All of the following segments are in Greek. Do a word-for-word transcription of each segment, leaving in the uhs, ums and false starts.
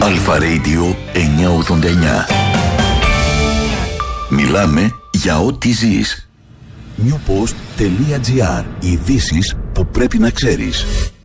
Αλφα Radio εννιακόσια ογδόντα εννιά. Μιλάμε για ό,τι ζεις. newpost.gr. Ειδήσεις που πρέπει να ξέρεις.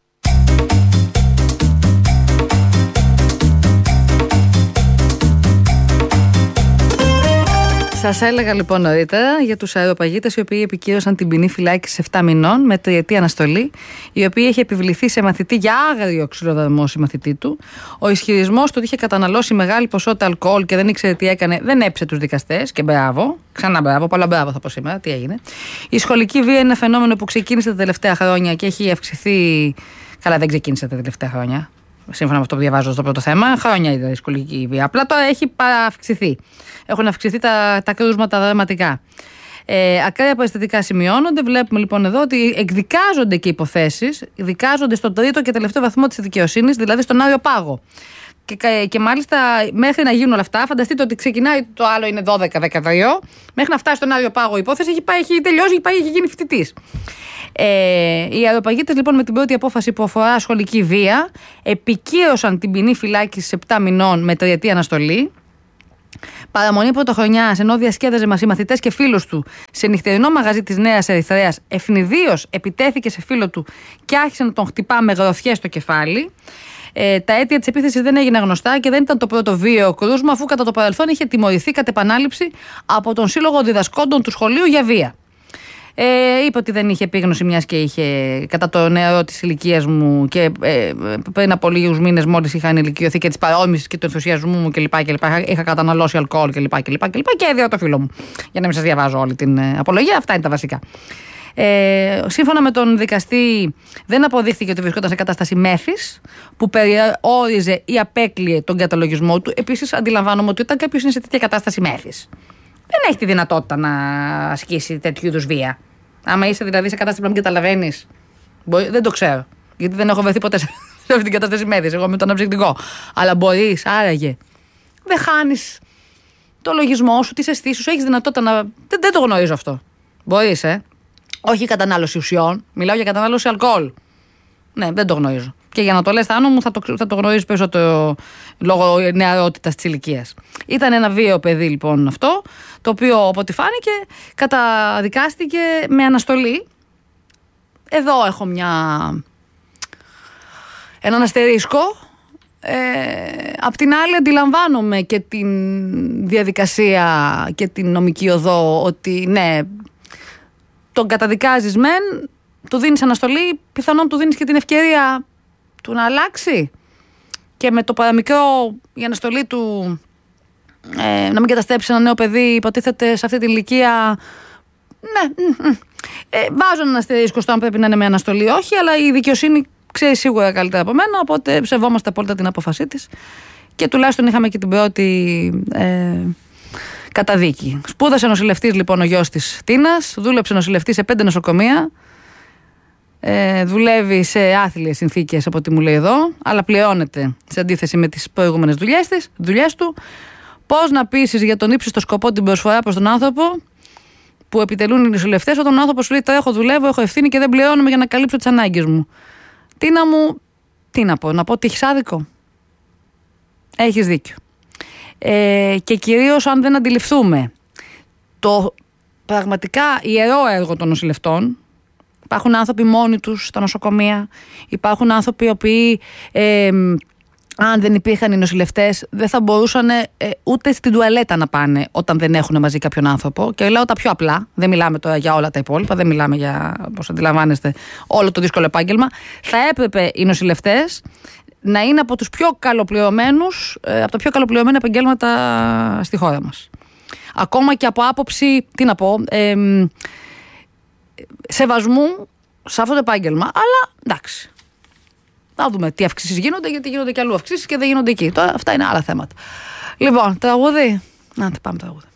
Σας έλεγα λοιπόν νωρίτερα για τους αεροπαγίτες οι οποίοι επικύρωσαν την ποινή φυλάκισης επτά μηνών με τριετή αναστολή, η οποία είχε επιβληθεί σε μαθητή για άγριο ξυλοδαρμό συμμαθητή του. Ο ισχυρισμός του ότι είχε καταναλώσει μεγάλη ποσότητα αλκοόλ και δεν ήξερε τι έκανε δεν έψε τους δικαστές και μπράβο. Ξανά μπράβο, πολλά μπράβο θα πω σήμερα. Τι έγινε. Η σχολική βία είναι ένα φαινόμενο που ξεκίνησε τα τελευταία χρόνια και έχει αυξηθεί. Καλά, δεν ξεκίνησε τα τελευταία χρόνια. Σύμφωνα με αυτό που διαβάζω στο πρώτο θέμα, χρόνια ήταν η σχολική βία. Απλά τώρα έχει αυξηθεί. Έχουν αυξηθεί τα, τα κρούσματα δραματικά. Ε, ακραία περιστατικά σημειώνονται. Βλέπουμε λοιπόν εδώ ότι εκδικάζονται και υποθέσεις, δικάζονται στον τρίτο και τελευταίο βαθμό της δικαιοσύνης, δηλαδή στον Άριο Πάγο. Και, και μάλιστα μέχρι να γίνουν όλα αυτά, φανταστείτε ότι ξεκινάει το άλλο είναι δώδεκα δεκατρία, μέχρι να φτάσει στον Άριο Πάγο η υπόθεση έχει, πάει, έχει τελειώσει, έχει, πάει, έχει γίνει φοιτητής. Ε, οι αεροπαγίτες λοιπόν με την πρώτη απόφαση που αφορά σχολική βία επικύρωσαν την ποινή φυλάκισης επτά μηνών με τριετή αναστολή. Παραμονή πρωτοχρονιάς, ενώ διασκέδαζε μαζί μαθητές και φίλους του σε νυχτερινό μαγαζί της Νέας Ερυθρέας, ευνηδίως επιτέθηκε σε φίλο του και άρχισε να τον χτυπά με γροθιές στο κεφάλι. Ε, τα αίτια της επίθεσης δεν έγιναν γνωστά και δεν ήταν το πρώτο βίαιο κρούσμα, αφού κατά το παρελθόν είχε τιμωρηθεί κατ' επανάληψη από τον Σύλλογο Διδασκόντων του σχολείου για βία. Ε, είπε ότι δεν είχε επίγνωση, μιας και είχε κατά το νεαρό της ηλικίας μου και ε, πριν από λίγους μήνες μόλις είχα ενηλικιωθεί και της παρόμοιας και του ενθουσιασμού μου κλπ. Είχα καταναλώσει αλκοόλ κλπ. Και, και έδιωα το φίλο μου. Για να μην σας διαβάζω όλη την ε, απολογία, αυτά είναι τα βασικά. Ε, σύμφωνα με τον δικαστή, δεν αποδείχθηκε ότι βρισκόταν σε κατάσταση μέθης που περιόριζε ή απέκλειε τον καταλογισμό του. Επίσης, αντιλαμβάνομαι ότι όταν κάποιος είναι σε τέτοια κατάσταση μέθης, δεν έχει τη δυνατότητα να ασκήσει τέτοιου είδους βία. Άμα είσαι δηλαδή σε κατάσταση που να μην καταλαβαίνεις, δεν το ξέρω. Γιατί δεν έχω βρεθεί ποτέ σε αυτή την κατάσταση μέθης. Εγώ είμαι το αναψυκτικό. Αλλά μπορείς, άραγε. Δεν χάνεις το λογισμό σου, τις αισθήσεις σου, έχεις δυνατότητα να. Δεν, δεν το γνωρίζω αυτό. Μπορείς, ε. Όχι κατανάλωση ουσιών, μιλάω για κατανάλωση αλκοόλ. Ναι, δεν το γνωρίζω. Και για να το λες Θάνο μου, θα το, θα το γνωρίζεις περισσότερο λόγω νεαρότητας της ηλικίας. Ήταν ένα βίαιο παιδί λοιπόν αυτό, το οποίο από ό,τι φάνηκε καταδικάστηκε με αναστολή. Εδώ έχω μια. Έναν αστερίσκο. Ε, απ' την άλλη αντιλαμβάνομαι και την διαδικασία και την νομική οδό ότι ναι, τον καταδικάζεις μεν, του δίνεις αναστολή, πιθανόν του δίνεις και την ευκαιρία του να αλλάξει και με το παραμικρό η αναστολή του ε, να μην καταστρέψει ένα νέο παιδί, υποτίθεται σε αυτή την ηλικία. Ναι, ε, βάζω ένα αστερίσκο στο αν πρέπει να είναι με αναστολή όχι, αλλά η δικαιοσύνη ξέρει σίγουρα καλύτερα από μένα, οπότε σεβόμαστε απόλυτα την απόφασή της και τουλάχιστον είχαμε και την πρώτη ε, καταδίκη. Σπούδασε νοσηλευτής λοιπόν ο γιος της Τίνας, δούλεψε νοσηλευτής σε πέντε νοσοκομεία, ε, δουλεύει σε άθλιες συνθήκες από ό,τι μου λέει εδώ, αλλά πληρώνεται σε αντίθεση με τις προηγούμενες δουλειές, της, δουλειές του. Πώς να πείσεις για τον ύψιστο σκοπό την προσφορά προς τον άνθρωπο που επιτελούν οι νοσηλευτές, όταν ο άνθρωπος σου λέει τρέχω, δουλεύω, έχω ευθύνη και δεν πληρώνομαι για να καλύψω τις ανάγκες μου. Τίνα μου, τι να πω, να πω ότι έχεις άδικο. Έχεις δίκιο. Ε, και κυρίως αν δεν αντιληφθούμε το πραγματικά ιερό έργο των νοσηλευτών. Υπάρχουν άνθρωποι μόνοι τους στα νοσοκομεία, υπάρχουν άνθρωποι οι οποίοι ε, αν δεν υπήρχαν οι νοσηλευτές δεν θα μπορούσαν ε, ούτε στην τουαλέτα να πάνε όταν δεν έχουν μαζί κάποιον άνθρωπο, και λέω τα πιο απλά, δεν μιλάμε τώρα για όλα τα υπόλοιπα, δεν μιλάμε για, όπως αντιλαμβάνεστε, όλο το δύσκολο επάγγελμα. Θα έπρεπε οι νοσηλευτές να είναι από τους πιο καλοπληρωμένους, από τα πιο καλοπληρωμένα επαγγέλματα στη χώρα μας. Ακόμα και από άποψη, τι να πω, ε, σεβασμού σε αυτό το επάγγελμα. Αλλά εντάξει, θα δούμε τι αυξήσεις γίνονται, γιατί γίνονται και αλλού αυξήσεις και δεν γίνονται εκεί. Τώρα αυτά είναι άλλα θέματα. Λοιπόν, τραγούδι. Να, πάμε τραγούδι.